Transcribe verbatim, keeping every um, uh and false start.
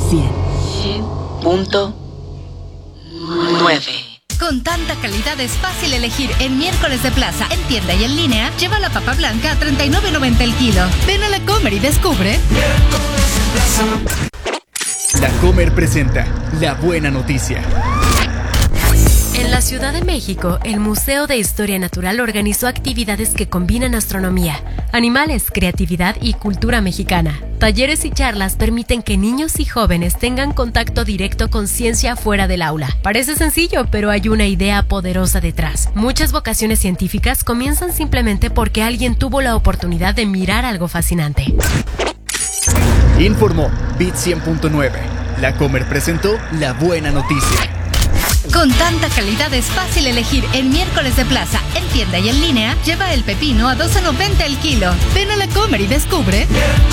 cien. cien punto nueve. Con tanta calidad es fácil elegir en Miércoles de Plaza, en tienda y en línea. Lleva la papa blanca a treinta y nueve noventa el kilo. Ven a La Comer y descubre. La Comer presenta La Buena Noticia. En la Ciudad de México, el Museo de Historia Natural organizó actividades que combinan astronomía, animales, creatividad y cultura mexicana. Talleres y charlas permiten que niños y jóvenes tengan contacto directo con ciencia fuera del aula. Parece sencillo, pero hay una idea poderosa detrás. Muchas vocaciones científicas comienzan simplemente porque alguien tuvo la oportunidad de mirar algo fascinante. Informó Bit cien punto nueve. La Comer presentó La Buena Noticia. Con tanta calidad es fácil elegir en Miércoles de Plaza, en tienda y en línea. Lleva el pepino a doce noventa el kilo. Ven a La Comer y descubre.